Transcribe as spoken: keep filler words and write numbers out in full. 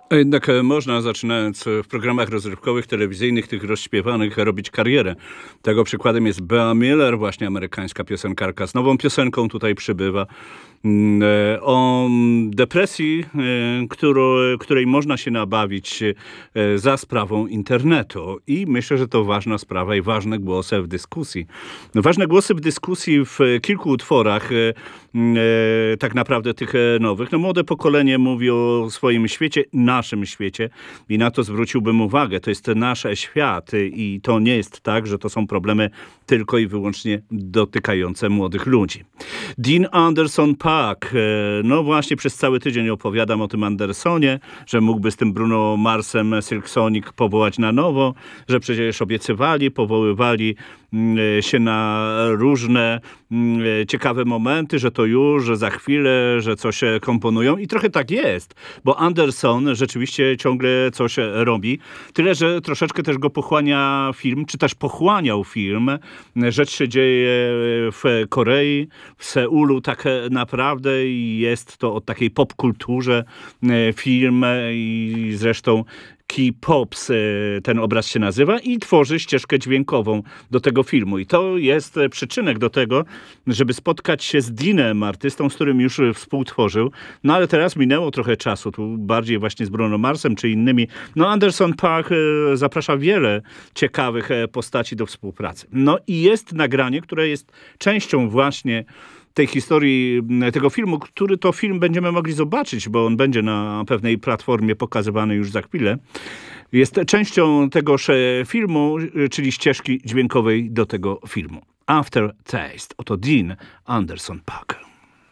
A jednak e, można, zaczynając w programach rozrywkowych, telewizyjnych, tych rozśpiewanych, robić karierę. Tego przykładem jest Bea Miller, właśnie amerykańska piosenkarka. Z nową piosenką tutaj przybywa mm, e, o depresji, e, którą, której można się nabawić e, za sprawą internetu. I myślę, że to ważna sprawa i ważne głosy w dyskusji. Ważne głosy w dyskusji w kilku utworach, e, e, tak naprawdę tych e, nowych. No, młode pokolenie mówi o swoim świecie, naszym świecie i na to zwróciłbym uwagę. To jest nasz świat i to nie jest tak, że to są problemy tylko i wyłącznie dotykające młodych ludzi. Dean Anderson Paak. No właśnie przez cały tydzień opowiadam o tym Andersonie, że mógłby z tym Bruno Marsem Silk Sonic powołać na nowo, że przecież obiecywali, powoływali się na różne ciekawe momenty, że to już, że za chwilę, że coś komponują i trochę tak jest, bo Anderson rzeczywiście ciągle coś robi, tyle, że troszeczkę też go pochłania film, czy też pochłaniał film. Rzecz się dzieje w Korei, w Seulu tak naprawdę i jest to o takiej popkulturze film i zresztą Key Pops, ten obraz się nazywa i tworzy ścieżkę dźwiękową do tego filmu. I to jest przyczynek do tego, żeby spotkać się z Deanem, artystą, z którym już współtworzył. No ale teraz minęło trochę czasu, tu bardziej właśnie z Bruno Marsem czy innymi. No Anderson Paak zaprasza wiele ciekawych postaci do współpracy. No i jest nagranie, które jest częścią właśnie tej historii, tego filmu, który to film będziemy mogli zobaczyć, bo on będzie na pewnej platformie pokazywany już za chwilę. Jest częścią tegoż filmu, czyli ścieżki dźwiękowej do tego filmu. Aftertaste. Oto Dean Anderson Paak.